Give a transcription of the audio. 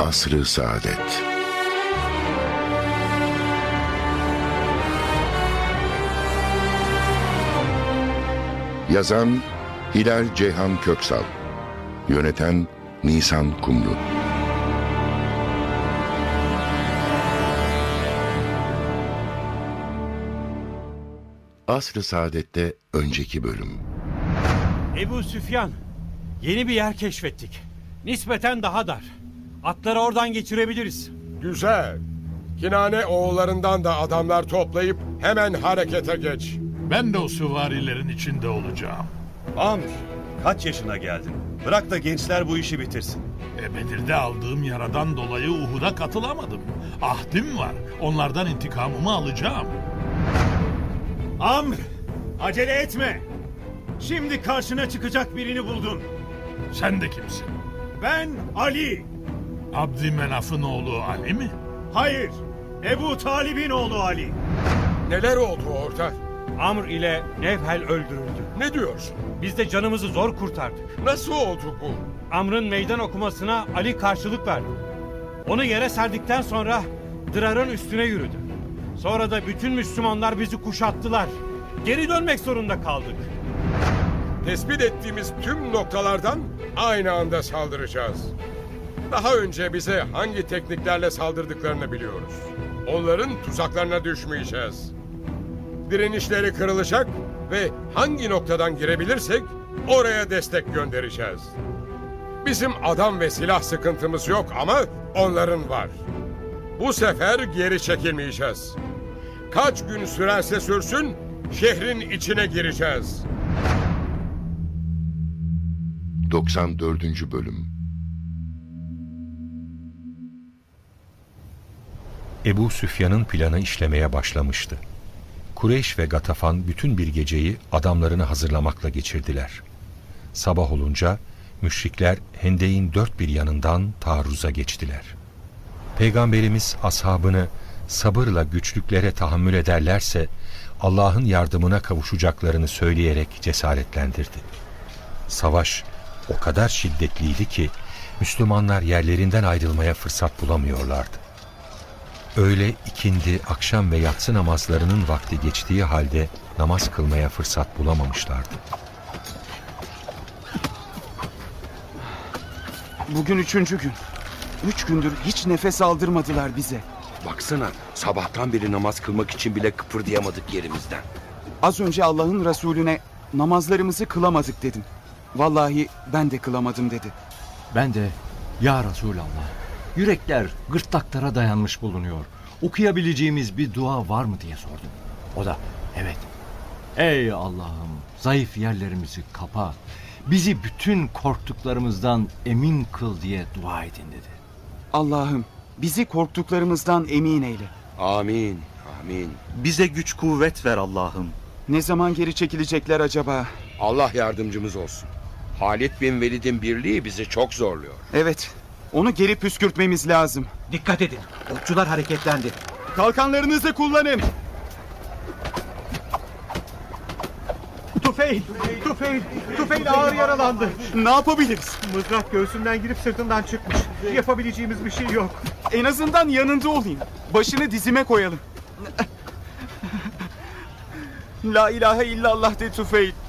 Asr-ı Saadet. Yazan Hilal Ceyhan Köksal. Yöneten Nisan Kumru. Asr-ı Saadet'te önceki bölüm. Ebu Süfyan, yeni bir yer keşfettik. Nispeten daha dar. Atları oradan geçirebiliriz. Güzel. Kinane oğullarından da adamlar toplayıp hemen harekete geç. Ben de o süvarilerin içinde olacağım. Amr, kaç yaşına geldin? Bırak da gençler bu işi bitirsin. Bedir'de aldığım yaradan dolayı Uhud'a katılamadım. Ahdim var. Onlardan intikamımı alacağım. Amr, acele etme. Şimdi karşına çıkacak birini buldun. Sen de kimsin? Ben Ali. Abdümenaf'ın oğlu Ali mi? Hayır, Ebu Talib'in oğlu Ali. Neler oldu orada? Amr ile Nevhel öldürüldü. Ne diyorsun? Biz de canımızı zor kurtardık. Nasıl oldu bu? Amr'ın meydan okumasına Ali karşılık verdi. Onu yere serdikten sonra Dırar'ın üstüne yürüdü. Sonra da bütün Müslümanlar bizi kuşattılar. Geri dönmek zorunda kaldık. Tespit ettiğimiz tüm noktalardan aynı anda saldıracağız. Daha önce bize hangi tekniklerle saldırdıklarını biliyoruz. Onların tuzaklarına düşmeyeceğiz. Direnişleri kırılacak ve hangi noktadan girebilirsek oraya destek göndereceğiz. Bizim adam ve silah sıkıntımız yok ama onların var. Bu sefer geri çekilmeyeceğiz. Kaç gün sürerse sürsün şehrin içine gireceğiz. 94. Bölüm. Ebu Süfyan'ın planı işlemeye başlamıştı. Kureyş ve Gatafan bütün bir geceyi adamlarını hazırlamakla geçirdiler. Sabah olunca müşrikler Hendek'in dört bir yanından taarruza geçtiler. Peygamberimiz ashabını sabırla güçlüklere tahammül ederlerse Allah'ın yardımına kavuşacaklarını söyleyerek cesaretlendirdi. Savaş o kadar şiddetliydi ki Müslümanlar yerlerinden ayrılmaya fırsat bulamıyorlardı. Öğle, ikindi, akşam ve yatsı namazlarının vakti geçtiği halde namaz kılmaya fırsat bulamamışlardı. Bugün 3. gün. 3 gündür hiç nefes aldırmadılar bize. Baksana, sabahtan beri namaz kılmak için bile kıpırdayamadık yerimizden. Az önce Allah'ın Resulüne namazlarımızı kılamadık dedim. Vallahi ben de kılamadım dedi. Ben de ya Resulallah, yürekler gırtlaklara dayanmış bulunuyor. Okuyabileceğimiz bir dua var mı diye sordum. O da evet. Ey Allah'ım, zayıf yerlerimizi kapa. Bizi bütün korktuklarımızdan emin kıl diye dua edin dedi. Allah'ım bizi korktuklarımızdan emin eyle. Amin, amin. Bize güç kuvvet ver Allah'ım. Ne zaman geri çekilecekler acaba? Allah yardımcımız olsun. Halid bin Velid'in birliği bizi çok zorluyor. Evet, onu geri püskürtmemiz lazım. Dikkat edin, okçular hareketlendi. Kalkanlarınızı kullanın. Tufeil ağır yaralandı. Ne yapabiliriz? Mızrak göğsünden girip sırtından çıkmış. Yapabileceğimiz bir şey yok. En azından yanında olayım. Başını dizime koyalım. La ilahe illallah de Tufeil.